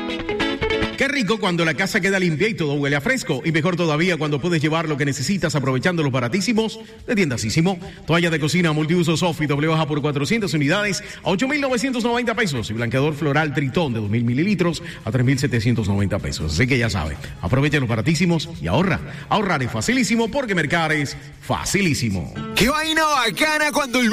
Qué rico cuando la casa queda limpia y todo huele a fresco. Y mejor todavía cuando puedes llevar lo que necesitas aprovechando los baratísimos de Tiendasísimo. Toalla de cocina multiuso Sofi doble hoja por 400 unidades a 8,990 pesos. Y blanqueador floral Tritón de 2,000 mililitros a 3,790 pesos. Así que ya sabes, aprovecha los baratísimos y ahorra. Ahorrar es facilísimo porque mercar es facilísimo. ¡Qué vaina bacana cuando el